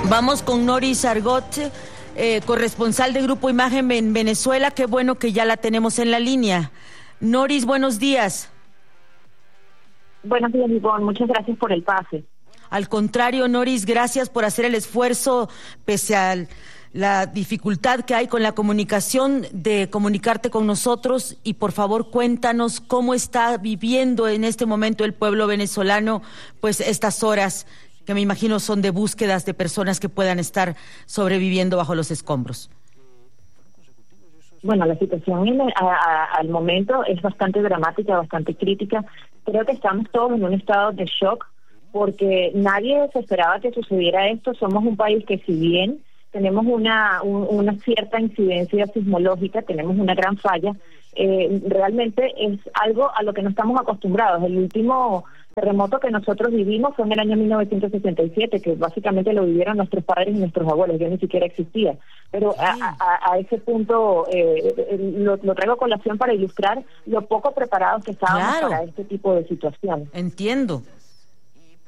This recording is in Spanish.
Vamos con Noris Argot, corresponsal de Grupo Imagen en Venezuela. Qué bueno que ya la tenemos en la línea. Noris, buenos días. Buenos días, Ivonne. Muchas gracias por el pase. Al contrario, Noris, gracias por hacer el esfuerzo, pese a la dificultad que hay con la comunicación, de comunicarte con nosotros. Y por favor, cuéntanos cómo está viviendo en este momento el pueblo venezolano, pues estas horas que me imagino son de búsquedas de personas que puedan estar sobreviviendo bajo los escombros. Bueno, la situación al momento es bastante dramática, bastante crítica. Creo que estamos todos en un estado de shock porque nadie se esperaba que sucediera esto. Somos un país que, si bien tenemos una cierta incidencia sismológica, tenemos una gran falla, realmente es algo a lo que no estamos acostumbrados. El último terremoto que nosotros vivimos fue en el año 1967, que básicamente lo vivieron nuestros padres y nuestros abuelos. Yo ni siquiera existía. Pero a ese punto lo traigo a colación para ilustrar lo poco preparados que estábamos para este tipo de situaciones. Entiendo.